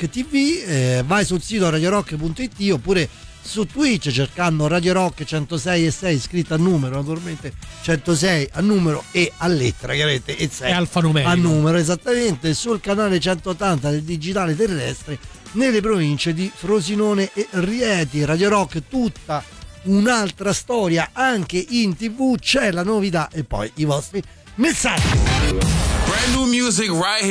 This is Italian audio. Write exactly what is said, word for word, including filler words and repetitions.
Rock T V, eh, vai sul sito radio rock punto it oppure su Twitch cercando Radio Rock centosei e sei scritto a numero, naturalmente centosei a numero e a lettera chiaramente e sei è alfanumerico a numero, esattamente, sul canale centottanta del digitale terrestre nelle province di Frosinone e Rieti. Radio Rock, tutta un'altra storia anche in tv, c'è la novità e poi i vostri messaggi. Brand new music right here.